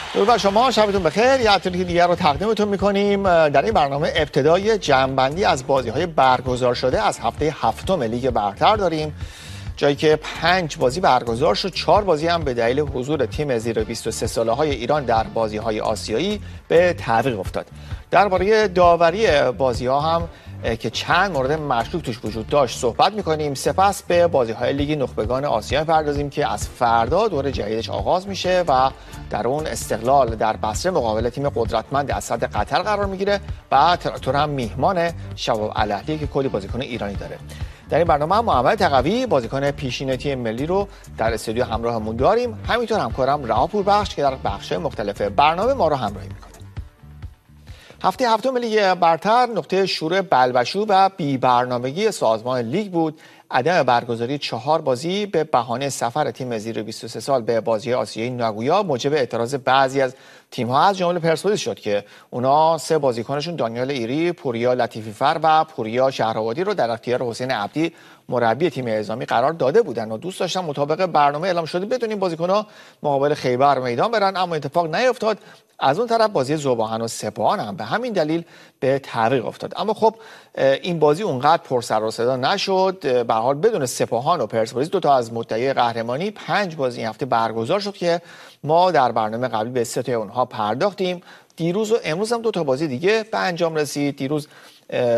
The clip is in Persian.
درود بر شما، شبتون بخیر. یه اطلاعی دیگر رو تقدیمتون میکنیم. در این برنامه ابتدای جمع‌بندی از بازی‌های برگزار شده از هفته هفتم لیگ برتر داریم، جایی که 5 بازی برگزار شد، 4 بازی هم به دلیل حضور تیم زیر 23 ساله‌های ایران در بازی‌های آسیایی به تعویق افتاد. درباره داوری بازی‌ها هم که چند مورد مشکوک توش وجود داشت صحبت می‌کنیم. سپس به بازی‌های لیگ نخبگان آسیا پردازیم که از فردا دور جدیدش آغاز میشه و در اون استقلال در بصره مقابل تیم قدرتمند از صدر قطر قرار میگیره و تراکتور هم میهمان شباب الاهلی که کلی بازیکن ایرانی داره. در این برنامه محمد تقوی بازیکن پیشین تیم ملی رو در استودیو همراهمون داریم، همینطور همکارم رها پوربخش که در بخش‌های مختلف برنامه ما رو همراهی میکنه. هفته هفتم لیگ برتر نقطه شروع بلبشو و بی‌برنامگی سازمان لیگ بود. عدم برگزاری 4 بازی به بهانه سفر تیم زیر 23 سال به بازی آسیایی ناگویا موجب اعتراض بعضی از تیم‌ها از جمله پرسپولیس شد که اونا 3 بازیکنشون دانیال ایری، پوریا لطیفی‌فر و پوریا شهرآبادی رو در اختیار حسین عبدی مربی تیم اعزامی قرار داده بودن و دوست داشتن مطابق برنامه اعلام شده بدون این بازیکن‌ها مقابل خیبر میدان برن، اما اتفاق نیفتاد. از اون طرف بازی ذوب‌آهن و سپاهان هم به همین دلیل به تعویق افتاد. اما خب این بازی اونقدر پر سر و صدا نشد. به هر حال بدون سپاهان و پرسپولیس، دو تا از مدعی قهرمانی، 5 بازی این هفته برگزار شد که ما در برنامه قبلی به 3 تا اونها پرداختیم. دیروز و امروز هم 2 تا بازی دیگه به انجام رسید. دیروز